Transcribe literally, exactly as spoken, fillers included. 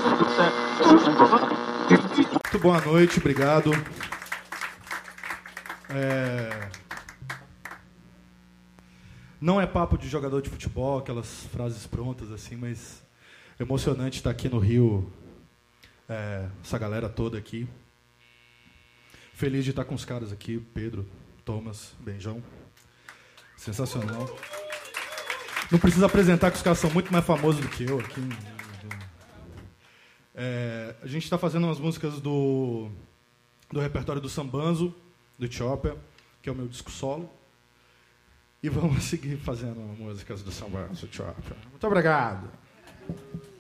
Muito boa noite, obrigado. É... Não é papo de jogador de futebol, aquelas frases prontas assim, mas emocionante estar aqui no Rio, é, essa galera toda aqui. Feliz de estar com os caras aqui, Pedro, Thomas, Benjão. Sensacional. Não precisa apresentar que os caras são muito mais famosos do que eu aqui. É, a gente está fazendo umas músicas do, do repertório do Sambanzo, do Chopper, que é o meu disco solo. E vamos seguir fazendo músicas do Sambanzo, do Chopper. Muito obrigado.